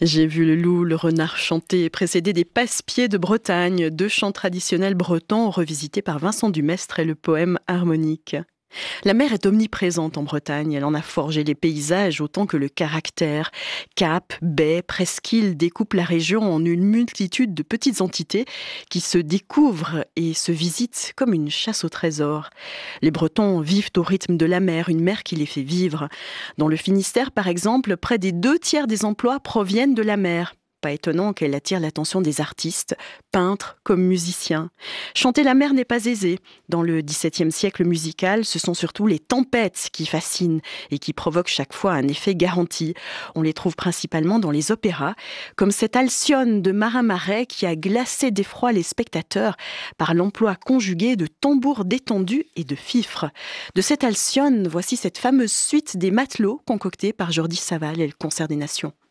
J'ai vu le loup, le renard chanter, précédé des passe-pieds de Bretagne, deux chants traditionnels bretons revisités par Vincent Dumestre et le poème harmonique. La mer est omniprésente en Bretagne, elle en a forgé les paysages autant que le caractère. Caps, baies, presqu'îles découpent la région en une multitude de petites entités qui se découvrent et se visitent comme une chasse au trésor. Les Bretons vivent au rythme de la mer, une mer qui les fait vivre. Dans le Finistère, par exemple, près des 2 tiers des emplois proviennent de la mer. Pas étonnant qu'elle attire l'attention des artistes, peintres comme musiciens. Chanter la mer n'est pas aisé. Dans le XVIIe siècle musical, ce sont surtout les tempêtes qui fascinent et qui provoquent chaque fois un effet garanti. On les trouve principalement dans les opéras, comme cette Alcyone de Marin Marais qui a glacé d'effroi les spectateurs par l'emploi conjugué de tambours détendus et de fifres. De cette Alcyone, voici cette fameuse suite des matelots concoctée par Jordi Savall et le Concert des Nations.